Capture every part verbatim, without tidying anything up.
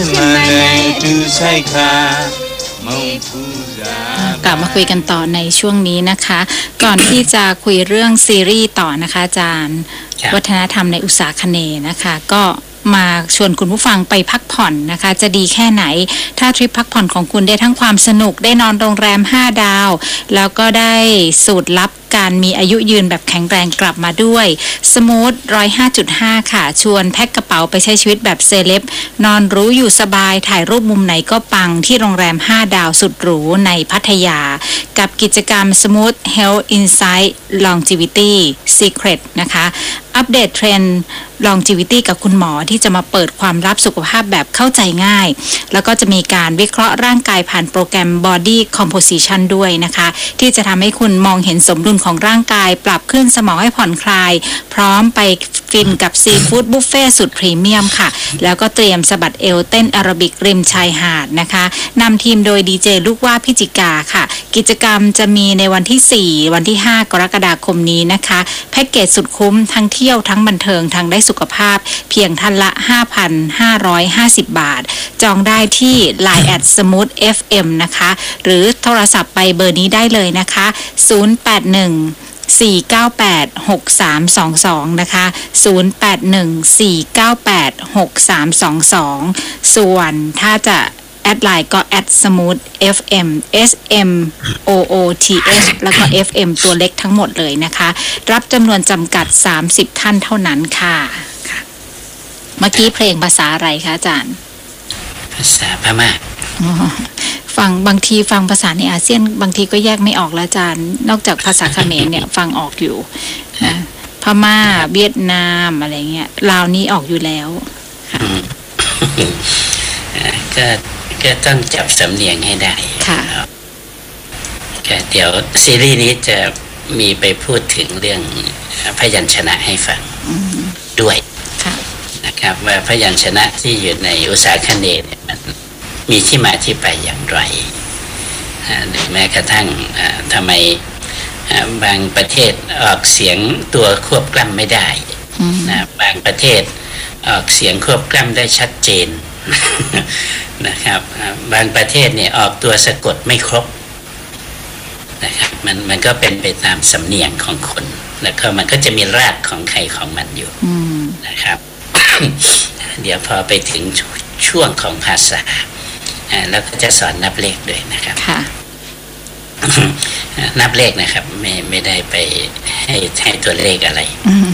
กลับมาคุยกันต่อในช่วงนี้นะคะ ก่อนที่จะคุยเรื่องซีรีส์ต่อนะคะอาจารย์วัฒนธรรมในอุตสาคเนย์นะคะก็มาชวนคุณผู้ฟังไปพักผ่อนนะคะจะดีแค่ไหนถ้าทริปพักผ่อนของคุณได้ทั้งความสนุกได้นอนโรงแรมห้าดาวแล้วก็ได้สูตรลับการมีอายุยืนแบบแข็งแรงกลับมาด้วยสมูท หนึ่งร้อยห้าจุดห้า ค่ะชวนแพ็คกระเป๋าไปใช้ชีวิตแบบเซเลบนอนรู้อยู่สบายถ่ายรูปมุมไหนก็ปังที่โรงแรมห้าดาวสุดหรูในพัทยากับกิจกรรม Smooth Health Insight Longevity Secret นะคะอัปเดตเทรนด์ longevity กับคุณหมอที่จะมาเปิดความลับสุขภาพแบบเข้าใจง่ายแล้วก็จะมีการวิเคราะห์ร่างกายผ่านโปรแกรม Body Composition ด้วยนะคะที่จะทำให้คุณมองเห็นสมดุลของร่างกายปรับขึ้นสมองให้ผ่อนคลายพร้อมไปฟินกับซีฟู้ดบุฟเฟ่สุดพรีเมียมค่ะแล้วก็เตรียมสะบัดเอวเต้นแอโรบิกริมชายหาดนะคะนำทีมโดยดีเจลูกว่าพิจิกาค่ะกิจกรรมจะมีในวันที่สี่วันที่ห้ากรกฎาคมนี้นะคะแพ็กเกจสุดคุ้มทั้งเที่ยวทั้งบันเทิงทั้งได้สุขภาพเพียงท่านละ ห้าพันห้าร้อยห้าสิบ บาทจองได้ที่ ไลน์ แอท สมูท เอฟ เอ็ม นะคะหรือโทรศัพท์ไปเบอร์นี้ได้เลยนะคะศูนย์ แปด หนึ่ง สี่ เก้า แปด หก สาม สอง สองนะคะศูนย์ แปด หนึ่ง สี่ เก้า แปด หก สาม สอง สองส่วนถ้าจะแอดไลน์ก็แอดสมูท เอฟ เอ็ม เอส เอ็ม โอ โอ ที เอช แล้วก็ เอฟ เอ็ม ตัวเล็กทั้งหมดเลยนะคะรับจำนวนจำกัดสามสิบท่านเท่านั้นค่ะค่ะเมื่อกี้เพลงภาษาอะไรคะอาจารย์ภาษาพม่าฟังบางทีฟังภาษาในอาเซียนบางทีก็แยกไม่ออกแล้วอาจารย์นอกจากภาษาเขมรเนี่ยฟังออกอยู่นะพม่าเวียดนามอะไรเงี้ยลาวนี้ออกอยู่แล้วค่ะก็ก็ต้องจับสำเนียงให้ได้ค่ะเดี๋ยวซีรีส์นี้จะมีไปพูดถึงเรื่องพยัญชนะให้ฟังด้วยนะครับว่าพยัญชนะที่อยู่ในอุตสาคเนย์เนี่ยมันมีที่มาที่ไปอย่างไรหรือแม้กระทั่งทำไมบางประเทศออกเสียงตัวควบกล้ำไม่ได้นะบางประเทศออกเสียงควบกล้ำได้ชัดเจนนะครับบางประเทศเนี่ยออกตัวสะกดไม่ครบนะครับมันมันก็เป็นไปตามสำเนียงของคนแล้วก็มันก็จะมีรากของใครของมันอยู่นะครับ เดี๋ยวพอไปถึงช่วงของภาษาแล้วก็จะสอนนับเลขด้วยนะครับ นับเลขนะครับไม่ไม่ได้ไปให้ให้ตัวเลขอะไร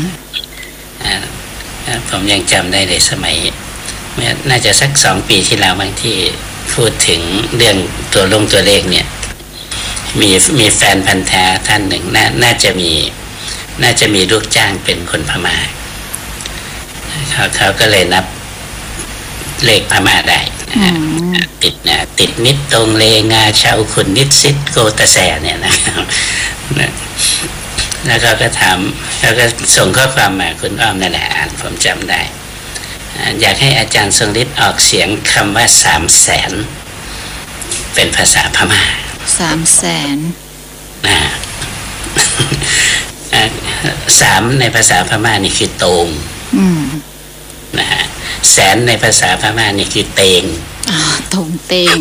ผมยังจำได้ในสมัยน่าจะสักสองปีที่แล้วบางที่พูดถึงเรื่องตัวลงตัวเลขเนี่ยมีมีแฟนพันธ์แท้ท่านหนึ่งน่าน่าจะมีน่าจะมีลูกจ้างเป็นคนพม่าเขาเขาก็เลยนับเลขพม่าได้ติดนะติดนิดตรงเลงาชาวขุนนิดซิดโกตะแสเนี่ยนะครับแล้วก็ก็ถามแล้วก็ส่งข้อความมาคุณอ้อมนั่นแหละอ่านผมจำได้อยากให้อาจารย์ทรงฤทธิ์ออกเสียงคำว่าสามแสนเป็นภาษาพม่าสามแสนนะสามในภาษาพม่านี่คือโตงนะฮะแสนในภาษาพม่านี่คือเตงอ๋อตงเตง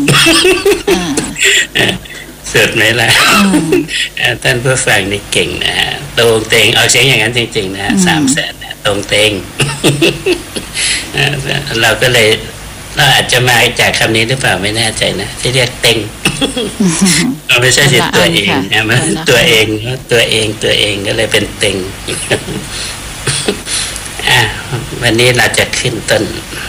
สุดไหมล่ะท่านผู้ฟังนี่เก่งนะฮะตงเตงเอาเสียงอย่างนั้นจริงๆนะฮะสามแสนตงเตงเราก็เลยเราอาจจะมาจากคำนี้หรือเปล่าไม่แน่ใจนะที่เรียกเต็งเราไม่ใช่สิตัวเองนะมันตัวเองตัวเองตัวเองก็เลยเป็นเต็งอ่ะวันนี้เราจะขึ้นต้น